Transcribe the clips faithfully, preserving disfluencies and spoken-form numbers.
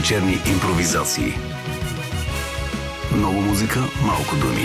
Вечерни импровизации. Много музика, малко думи.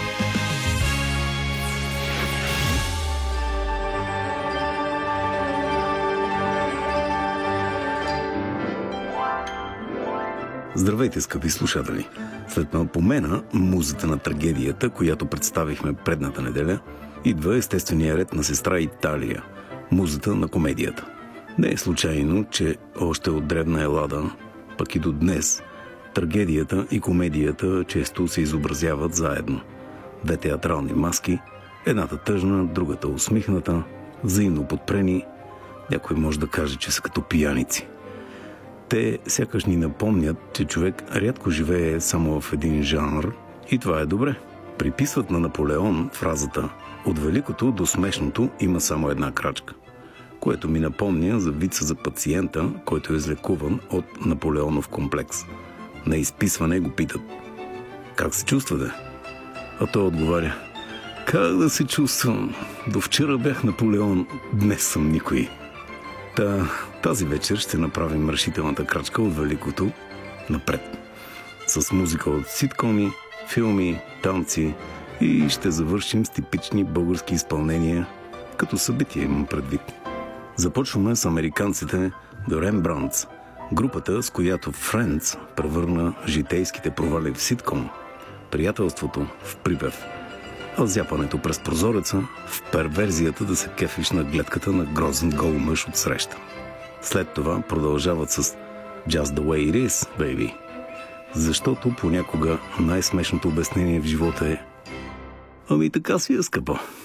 Здравейте, скъпи слушатели! След напомена музата на трагедията, която представихме предната неделя, идва естествения ред на сестра Италия, музата на комедията. Не е случайно, че още от древна Елада, пък и до днес, трагедията и комедията често се изобразяват заедно. Две театрални маски, едната тъжна, другата усмихната, взаимно подпрени, някой може да каже, че са като пияници. Те сякаш ни напомнят, че човек рядко живее само в един жанр и това е добре. Приписват на Наполеон фразата «От великото до смешното има само една крачка», което ми напомня за вица за пациента, който е излекуван от Наполеонов комплекс. На изписване го питат: «Как се чувствате?» А той отговаря: «Как да се чувствам? До вчера бях Наполеон, днес съм никой». Та, тази вечер ще направим решителната крачка от великото напред. С музика от ситкоми, филми, танци и ще завършим с типични български изпълнения, като събития имам предвид. Започваме с американците The Rembrandts, групата, с която Friends превърна житейските провали в ситком, приятелството в припев, а зяпането през прозореца в перверзията да се кефиш на гледката на грозен гол мъж от среща. След това продължават с Just the way it is, baby. Защото понякога най-смешното обяснение в живота е: ами така си е, скъпо.